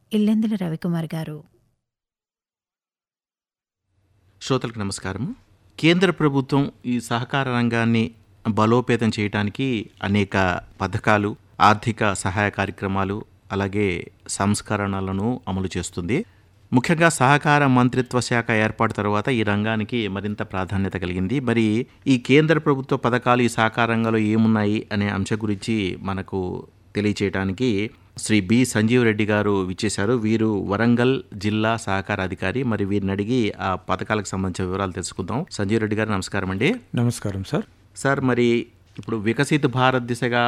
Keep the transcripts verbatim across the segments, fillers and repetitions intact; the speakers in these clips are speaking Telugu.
ఇల్లెందుల రవికుమార్ గారు. శ్రోతలకు నమస్కారం. కేంద్ర ప్రభుత్వం ఈ సహకార రంగాన్ని బలోపేతం చేయడానికి అనేక పథకాలు, ఆర్థిక సహాయ కార్యక్రమాలు, అలాగే సంస్కరణలను అమలు చేస్తుంది. ముఖ్యంగా సహకార మంత్రిత్వ శాఖ ఏర్పాటు తర్వాత ఈ రంగానికి మరింత ప్రాధాన్యత కలిగింది. మరి ఈ కేంద్ర ప్రభుత్వ పథకాలు ఈ సహకార రంగంలో ఏమున్నాయి అనే అంశం గురించి మనకు తెలియచేయడానికి శ్రీ బి సంజీవ్ రెడ్డి గారు విచ్చేశారు. వీరు వరంగల్ జిల్లా సహకార అధికారి. మరి వీరిని అడిగి ఆ పథకాలకు సంబంధించిన వివరాలు తెలుసుకుందాం. సంజీవ్ రెడ్డి గారు నమస్కారం అండి. నమస్కారం సార్. సార్, మరి ఇప్పుడు వికసిత భారత్ దిశగా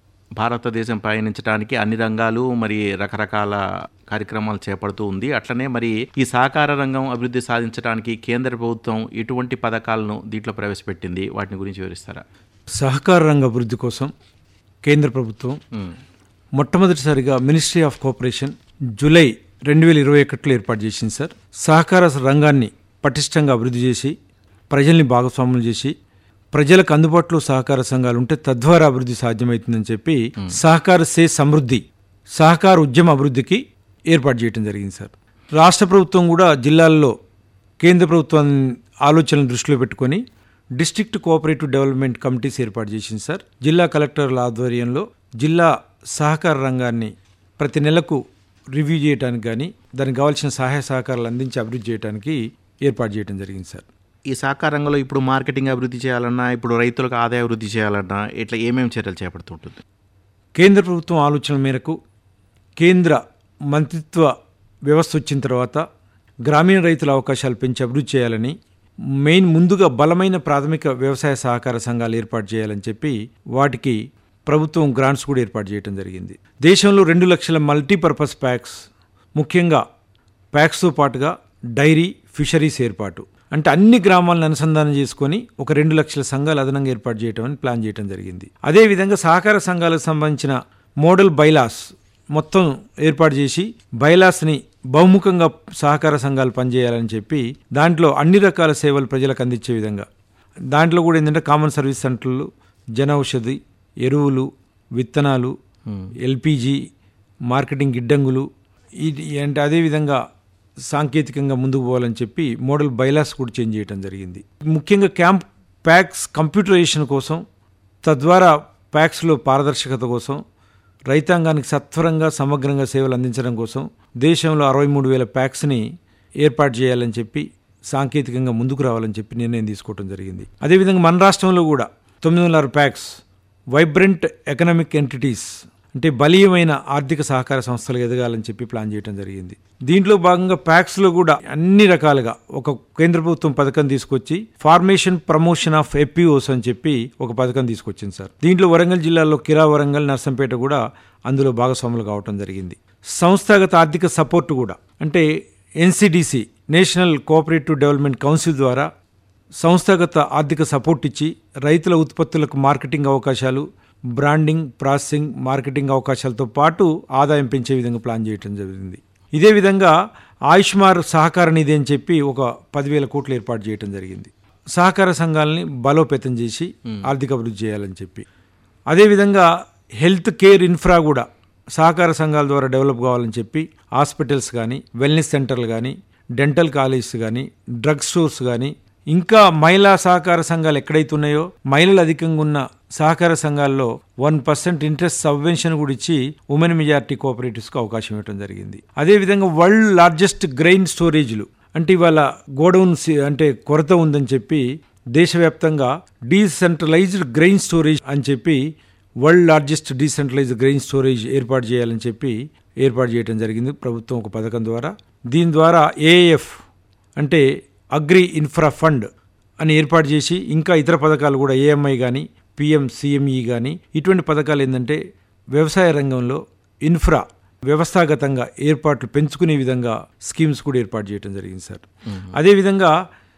భారతదేశం పయనించడానికి అన్ని రంగాలు మరి రకరకాల కార్యక్రమాలు చేపడుతూ ఉంది. అట్లనే మరి ఈ సహకార రంగం అభివృద్ధి సాధించడానికి కేంద్ర ప్రభుత్వం ఎటువంటి పథకాలను దీంట్లో ప్రవేశపెట్టింది, వాటిని గురించి వివరిస్తారా? సహకార రంగ అభివృద్ధి కోసం కేంద్ర ప్రభుత్వం మొట్టమొదటిసారిగా మినిస్ట్రీ ఆఫ్ కోఆపరేషన్ జూలై రెండు వేల ఇరవై ఒకటిలో ఏర్పాటు చేసింది సార్. సహకార రంగాన్ని పటిష్టంగా అభివృద్ధి చేసి ప్రజల్ని భాగస్వాములు చేసి ప్రజలకు అందుబాటులో సహకార సంఘాలు ఉంటే తద్వారా అభివృద్ధి సాధ్యమవుతుందని చెప్పి సహకార సే సమృద్ధి సహకార ఉద్యమ అభివృద్ధికి ఏర్పాటు చేయడం జరిగింది సార్. రాష్ట్ర ప్రభుత్వం కూడా జిల్లాల్లో కేంద్ర ప్రభుత్వాన్ని ఆలోచనలు దృష్టిలో పెట్టుకొని డిస్ట్రిక్ట్ కోఆపరేటివ్ డెవలప్మెంట్ కమిటీస్ ఏర్పాటు చేసింది సార్. జిల్లా కలెక్టర్ల ఆధ్వర్యంలో జిల్లా సహకార రంగాన్ని ప్రతి నెలకు రివ్యూ చేయడానికి కానీ దానికి కావాల్సిన సహాయ సహకారాలు అందించి అభివృద్ధి చేయడానికి ఏర్పాటు చేయడం జరిగింది సార్. ఈ సహకార రంగంలో ఇప్పుడు మార్కెటింగ్ అభివృద్ధి చేయాలన్నా, ఇప్పుడు రైతులకు ఆదాయ అభివృద్ధి చేయాలన్నా ఇట్లా ఏమేమి చర్యలు చేపడుతుంటుంది? కేంద్ర ప్రభుత్వం ఆలోచనల మేరకు కేంద్ర మంత్రిత్వ వ్యవస్థ వచ్చిన తర్వాత గ్రామీణ రైతుల అవకాశాలు పెంచి అభివృద్ధి చేయాలని, మెయిన్ ముందుగా బలమైన ప్రాథమిక వ్యవసాయ సహకార సంఘాలు ఏర్పాటు చేయాలని చెప్పి వాటికి ప్రభుత్వం గ్రాంట్స్ కూడా ఏర్పాటు చేయడం జరిగింది. దేశంలో రెండు లక్షల మల్టీపర్పస్ ప్యాక్స్, ముఖ్యంగా ప్యాక్స్తో పాటుగా డైరీ, ఫిషరీస్ ఏర్పాటు, అంటే అన్ని గ్రామాలను అనుసంధానం చేసుకొని ఒక రెండు లక్షల సంఘాలు అదనంగా ఏర్పాటు చేయడం అని ప్లాన్ చేయడం జరిగింది. అదేవిధంగా సహకార సంఘాలకు సంబంధించిన మోడల్ బైలాస్ మొత్తం ఏర్పాటు చేసి బైలాస్ని బహుముఖంగా సహకార సంఘాలు పనిచేయాలని చెప్పి దాంట్లో అన్ని రకాల సేవలు ప్రజలకు అందించే విధంగా, దాంట్లో కూడా ఏంటంటే కామన్ సర్వీస్ సెంటర్లు, జన ఔషధి, ఎరువులు, విత్తనాలు, ఎల్పిజి, మార్కెటింగ్ గిడ్డంగులు, ఇది అంటే అదేవిధంగా సాంకేతికంగా ముందుకు పోవాలని చెప్పి మోడల్ బైలాస్ కూడా చేంజ్ చేయడం జరిగింది. ముఖ్యంగా క్యాంప్ ప్యాక్స్ కంప్యూటరైజేషన్ కోసం, తద్వారా ప్యాక్స్లో పారదర్శకత కోసం, రైతాంగానికి సత్వరంగా సమగ్రంగా సేవలు అందించడం కోసం దేశంలో అరవై మూడు వేల ప్యాక్స్ని ఏర్పాటు చేయాలని చెప్పి సాంకేతికంగా ముందుకు రావాలని చెప్పి నిర్ణయం తీసుకోవడం జరిగింది. అదేవిధంగా మన రాష్ట్రంలో కూడా తొమ్మిది వందల ఆరు ప్యాక్స్ వైబ్రెంట్ ఎకనామిక్ ఎంటిటీస్, అంటే బలీయమైన ఆర్థిక సహకార సంస్థలు ఎదగాలని చెప్పి ప్లాన్ చేయడం జరిగింది. దీంట్లో భాగంగా ప్యాక్స్లో కూడా అన్ని రకాలుగా ఒక కేంద్ర ప్రభుత్వం పథకం తీసుకొచ్చి ఫార్మేషన్ ప్రమోషన్ ఆఫ్ ఎఫ్పిఓస్ అని చెప్పి ఒక పథకం తీసుకొచ్చింది సార్. దీంట్లో వరంగల్ జిల్లాలో కిరా వరంగల్, నర్సంపేట కూడా అందులో భాగస్వాములు కావటం జరిగింది. సంస్థాగత ఆర్థిక సపోర్టు కూడా, అంటే NCDC national cooperative development council ద్వారా సంస్థాగత ఆర్థిక సపోర్ట్ ఇచ్చి రైతుల ఉత్పత్తులకు మార్కెటింగ్ అవకాశాలు, బ్రాండింగ్, ప్రాసెసింగ్, మార్కెటింగ్ అవకాశాలతో పాటు ఆదాయం పెంచే విధంగా ప్లాన్ చేయడం జరిగింది. ఇదే విధంగా ఆయుష్మార్ సహకార నిధి అని చెప్పి ఒక పదివేల కోట్లు ఏర్పాటు చేయడం జరిగింది. సహకార సంఘాలని బలోపేతం చేసి ఆర్థిక అభివృద్ధి చేయాలని చెప్పి, అదేవిధంగా హెల్త్ కేర్ ఇన్ఫ్రా కూడా సహకార సంఘాల ద్వారా డెవలప్ కావాలని చెప్పి హాస్పిటల్స్ కానీ, వెల్నెస్ సెంటర్లు కానీ, డెంటల్ కాలేజెస్ కానీ, డ్రగ్ స్టోర్స్ కానీ, ఇంకా మహిళా సహకార సంఘాలు ఎక్కడైతే ఉన్నాయో మహిళలు అధికంగా ఉన్న సహకార సంఘాల్లో వన్ పర్సెంట్ ఇంట్రెస్ట్ సబ్వెన్షన్ కూడా ఇచ్చి ఉమెన్ మెజారిటీ కోఆపరేటివ్స్కి అవకాశం ఇవ్వడం జరిగింది. అదేవిధంగా వరల్డ్ లార్జెస్ట్ గ్రెయిన్ స్టోరేజ్లు, అంటే ఇవాళ గోడౌన్ అంటే కొరత ఉందని చెప్పి దేశవ్యాప్తంగా డీసెంట్రలైజ్డ్ గ్రెయిన్ స్టోరేజ్ అని చెప్పి world largest decentralised grain storage ఏర్పాటు చేయాలని చెప్పి ఏర్పాటు చేయడం జరిగింది ప్రభుత్వం ఒక పథకం ద్వారా. దీని ద్వారా ఏఎఫ్ అంటే అగ్రి ఇన్ఫ్రా ఫండ్ అని ఏర్పాటు చేసి ఇంకా ఇతర పథకాలు కూడా ఏఎంఐ కానీ, పిఎం సిఎంఈ కానీ, ఇటువంటి పథకాలు ఏంటంటే వ్యవసాయ రంగంలో ఇన్ఫ్రా వ్యవస్థాగతంగా ఏర్పాట్లు పెంచుకునే విధంగా స్కీమ్స్ కూడా ఏర్పాటు చేయడం జరిగింది సార్. అదేవిధంగా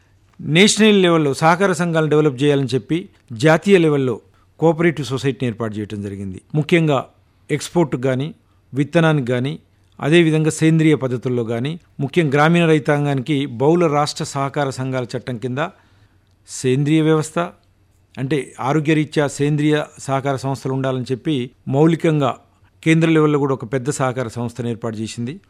నేషనల్ లెవెల్లో సహకార సంఘాలను డెవలప్ చేయాలని చెప్పి జాతీయ లెవెల్లో కోఆపరేటివ్ సొసైటీని ఏర్పాటు చేయడం జరిగింది. ముఖ్యంగా ఎక్స్పోర్ట్కి కానీ, విత్తనానికి కానీ, అదేవిధంగా సేంద్రియ పద్ధతుల్లో కానీ, ముఖ్యంగా గ్రామీణ రైతాంగానికి బహుళ రాష్ట్ర సహకార సంఘాల చట్టం కింద సేంద్రియ వ్యవస్థ, అంటే ఆరోగ్యరీత్యా సేంద్రియ సహకార సంస్థలు ఉండాలని చెప్పి మౌలికంగా కేంద్ర లెవెల్లో కూడా ఒక పెద్ద సహకార సంస్థను ఏర్పాటు చేసింది.